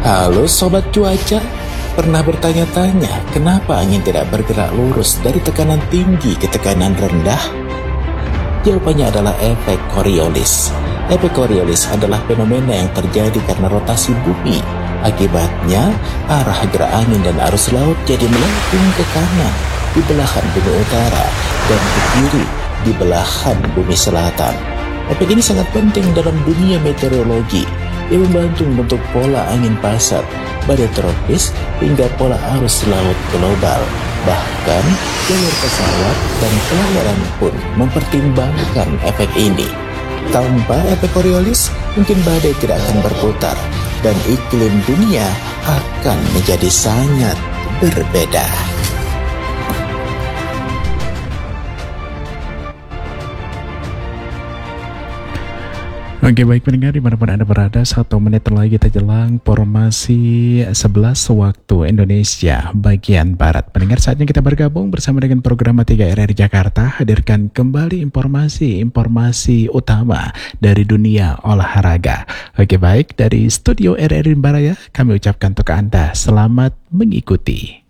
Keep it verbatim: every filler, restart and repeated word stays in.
Halo Sobat Cuaca, pernah bertanya-tanya kenapa angin tidak bergerak lurus dari tekanan tinggi ke tekanan rendah? Jawabannya adalah efek Coriolis. Efek Coriolis adalah fenomena yang terjadi karena rotasi bumi. Akibatnya, arah gerak angin dan arus laut jadi melengkung ke kanan di belahan bumi utara dan ke kiri di belahan bumi selatan. Efek ini sangat penting dalam dunia meteorologi. Ia membantu membentuk pola angin pasat, badai tropis, hingga pola arus laut global. Bahkan, jalur pesawat dan pelayaran pun mempertimbangkan efek ini. Tanpa efek Coriolis, mungkin badai tidak akan berputar, dan iklim dunia akan menjadi sangat berbeda. Oke, baik pendengar dimanapun Anda berada, satu menit lagi kita jelang formasi sebelas waktu Indonesia bagian Barat. Pendengar, saatnya kita bergabung bersama dengan program tiga R R Jakarta, hadirkan kembali informasi-informasi utama dari dunia olahraga. Oke, baik, dari studio R R Baraya kami ucapkan untuk Anda selamat mengikuti.